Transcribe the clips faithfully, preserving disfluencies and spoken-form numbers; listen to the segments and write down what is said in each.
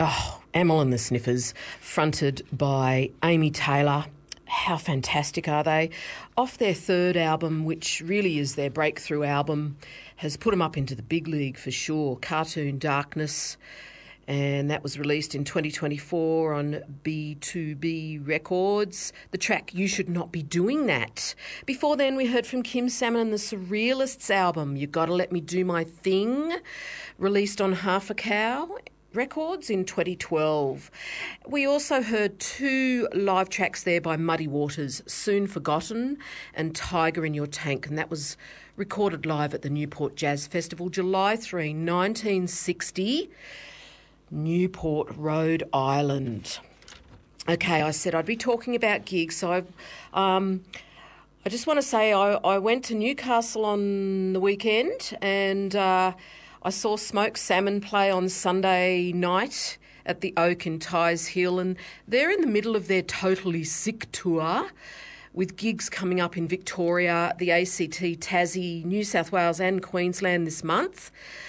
Oh, Amyl and the Sniffers, fronted by Amy Taylor. How fantastic are they? Off their third album, which really is their breakthrough album, has put them up into the big league for sure, Cartoon Darkness, and that was released in twenty twenty-four on B two B Records. The track You Should Not Be Doing That. Before then, we heard from Kim Salmon and the Surrealists album, You Gotta Let Me Do My Thing, released on Half a Cow Records in twenty twelve. We also heard two live tracks there by Muddy Waters, Soon Forgotten and Tiger in Your Tank, and that was recorded live at the Newport Jazz Festival, July third, nineteen sixty, Newport, Rhode Island. Okay, I said I'd be talking about gigs, so I, um, I just want to say I, I went to Newcastle on the weekend and uh, I saw Smoked Salmon play on Sunday night at the Oak in Tighes Hill, and they're in the middle of their Totally Sick tour with gigs coming up in Victoria, the A C T, Tassie, New South Wales and Queensland this month.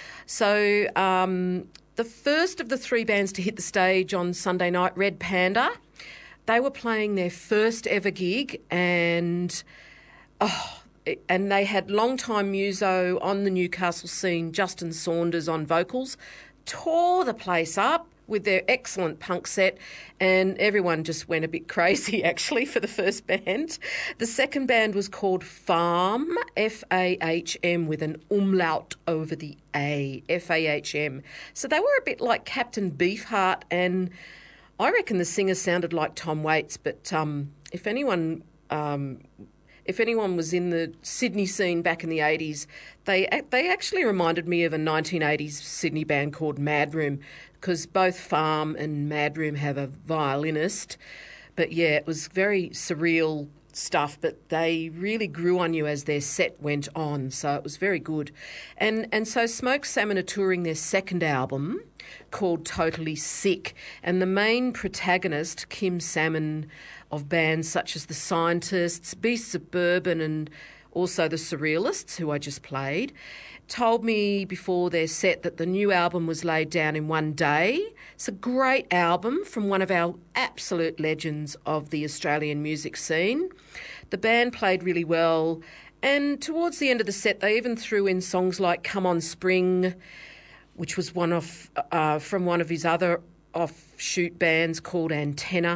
So um, the first of the three bands to hit the stage on Sunday night, Red Panda, they were playing their first ever gig, and oh, and they had long-time muso on the Newcastle scene, Justin Saunders on vocals, tore the place up with their excellent punk set, and everyone just went a bit crazy, actually, for the first band. The second band was called Farm, F A H M, with an umlaut over the A, F A H M. So they were a bit like Captain Beefheart, and I reckon the singer sounded like Tom Waits, but um, if anyone... Um, If anyone was in the Sydney scene back in the eighties, they they actually reminded me of a nineteen eighties Sydney band called Mad Room, because both Farm and Mad Room have a violinist. But yeah, it was very surreal stuff, but they really grew on you as their set went on, so it was very good. And and so Smoked Salmon are touring their second album called Totally Sick, and the main protagonist, Kim Salmon, of bands such as The Scientists, Beasts of Bourbon and also The Surrealists, who I just played, told me before their set that the new album was laid down in one day. It's a great album from one of our absolute legends of the Australian music scene. The band played really well, and towards the end of the set they even threw in songs like Come On Spring, which was one of uh, from one of his other offshoot bands called Antenna.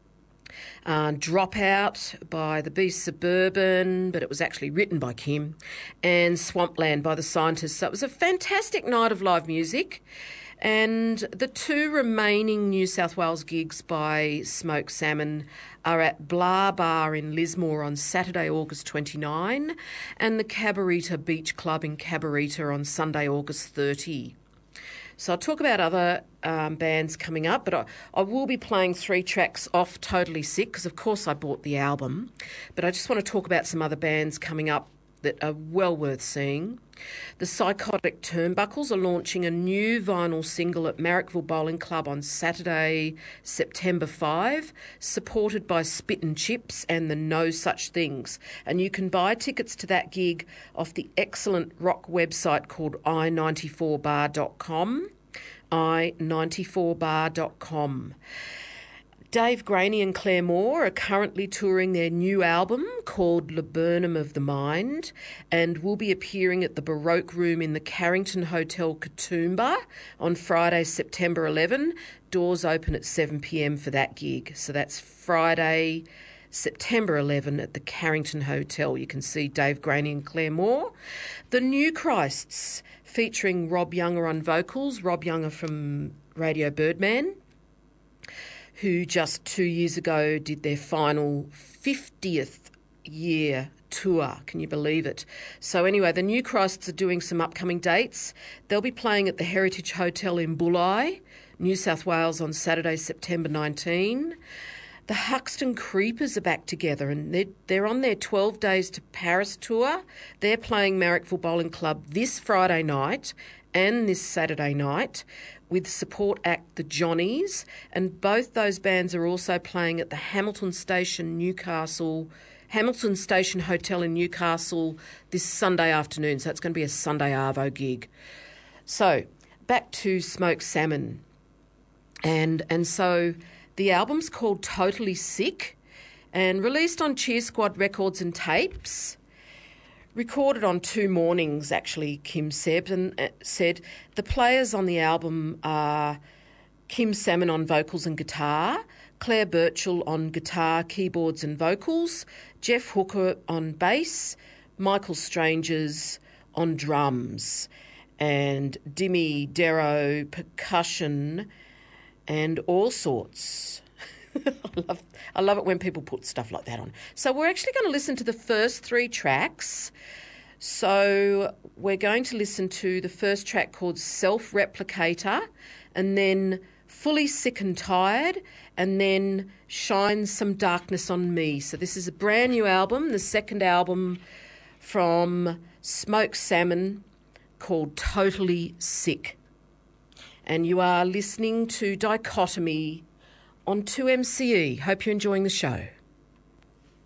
Uh, Dropout by the Beasts of Bourbon, but it was actually written by Kim, and Swampland by The Scientists. So it was a fantastic night of live music. And the two remaining New South Wales gigs by Smoked Salmon are at Blah Bar in Lismore on Saturday, August twenty-ninth, and the Cabarita Beach Club in Cabarita on Sunday, August thirtieth. So I'll talk about other um, bands coming up, but I, I will be playing three tracks off Totally Sick, because of course I bought the album, but I just want to talk about some other bands coming up that are well worth seeing. The Psychotic Turnbuckles are launching a new vinyl single at Marrickville Bowling Club on Saturday, September fifth, supported by Spit and Chips and the No Such Things. And you can buy tickets to that gig off the excellent rock website called i ninety-four bar dot com, i ninety-four bar dot com. Dave Graney and Claire Moore are currently touring their new album called Laburnum of the Mind, and will be appearing at the Baroque Room in the Carrington Hotel Katoomba on Friday, September eleventh. Doors open at seven p.m. for that gig. So that's Friday, September eleventh at the Carrington Hotel. You can see Dave Graney and Claire Moore. The New Christs, featuring Rob Younger on vocals, Rob Younger from Radio Birdman, who just two years ago did their final fiftieth year tour. Can you believe it? So anyway, the New Christs are doing some upcoming dates. They'll be playing at the Heritage Hotel in Bulli, New South Wales on Saturday, September nineteenth. The Huxton Creepers are back together, and they're, they're on their twelve Days to Paris tour. They're playing Marrickville Bowling Club this Friday night and this Saturday night with support act The Johnnies, and both those bands are also playing at the Hamilton Station Newcastle Hamilton Station Hotel in Newcastle this Sunday afternoon. So it's going to be a Sunday Arvo gig. So back to Smoked Salmon. And and so the album's called Totally Sick and released on Cheer Squad Records and Tapes. Recorded on two mornings, actually, Kim said, and uh, said the players on the album are Kim Salmon on vocals and guitar, Claire Birchall on guitar, keyboards and vocals, Jeff Hooker on bass, Michael Strangers on drums, and Dimmy Darrow percussion and all sorts. I love I love it when people put stuff like that on. So we're actually going to listen to the first three tracks. So we're going to listen to the first track called Self-Replicator, and then Fully Sick and Tired, and then Shine Some Darkness on Me. So this is a brand new album, the second album from Smoked Salmon, called Totally Sick. And you are listening to Dichotomy on two M C E. Hope you're enjoying the show.